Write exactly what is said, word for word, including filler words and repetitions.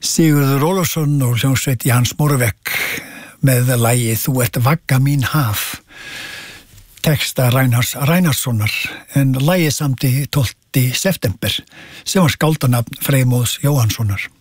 Sigurður Ólafsson og hljómsveit Jans Moravec með lagið Þú ert vagga mín haf, texta Rænars Rænarsonar, en lagið samdi tólfta september sem var skáldanafn Freymóðs Jóhannssonar.